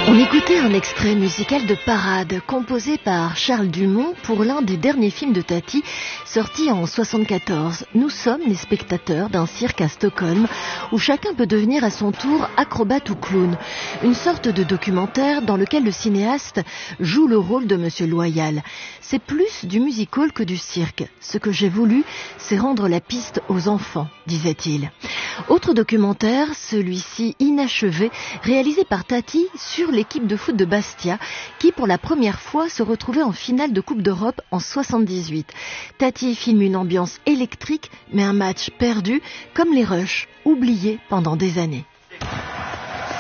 On écoutait un extrait musical de Parade, composé par Charles Dumont pour l'un des derniers films de Tati, sorti en 1974. Nous sommes les spectateurs d'un cirque à Stockholm, où chacun peut devenir à son tour acrobate ou clown. Une sorte de documentaire dans lequel le cinéaste joue le rôle de Monsieur Loyal. C'est plus du musical que du cirque. Ce que j'ai voulu, c'est rendre la piste aux enfants, disait-il. Autre documentaire, celui-ci inachevé, réalisé par Tati sur l'équipe de foot de Bastia, qui pour la première fois se retrouvait en finale de Coupe d'Europe en 1978. Tati filme une ambiance électrique, mais un match perdu, comme les Rush, oubliés pendant des années.